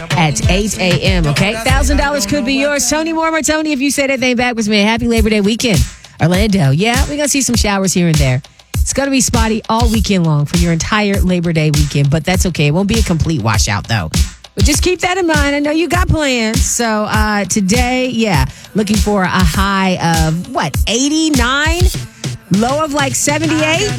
at 8 a.m., okay? $1,000 could be yours. Tony Mormon. Tony, if you say that thing back with me, happy Labor Day weekend. Orlando, yeah, we're going to see some showers here and there. It's going to be spotty all weekend long for your entire Labor Day weekend, but that's okay. It won't be a complete washout, though. But just keep that in mind. I know you got plans. So today, looking for a high of, 89? Low of like 78?